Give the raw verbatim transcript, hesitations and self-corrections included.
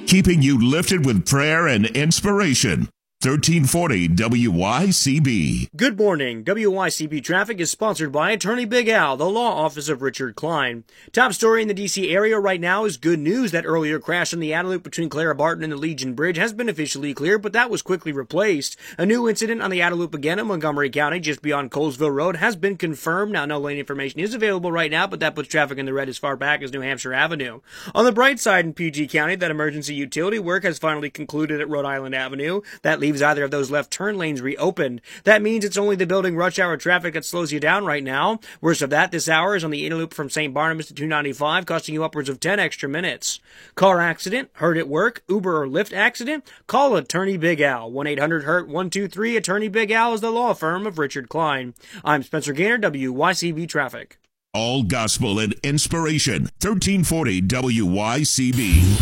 keeping you lifted with prayer and inspiration. thirteen forty W Y C B. Good morning. W Y C B Traffic is sponsored by Attorney Big Al, the law office of Richard Klein. Top story in the D C area right now is good news. That earlier crash on the outer loop between Clara Barton and the Legion Bridge has been officially cleared, but that was quickly replaced. A new incident on the outer loop again in Montgomery County, just beyond Colesville Road, has been confirmed. Now, no lane information is available right now, but that puts traffic in the red as far back as New Hampshire Avenue. On the bright side in P G County, that emergency utility work has finally concluded at Rhode Island Avenue. That leaves either of those left turn lanes reopened. That means it's only the building rush hour traffic that slows you down right now. Worst of that, this hour is on the inner loop from Saint Barnabas to two ninety-five, costing you upwards of ten extra minutes. Car accident, hurt at work, Uber or Lyft accident? Call Attorney Big Al. one eight hundred hurt one two three. Attorney Big Al is the law firm of Richard Klein. I'm Spencer Gaynor, W Y C B Traffic. All gospel and inspiration. thirteen forty W Y C B.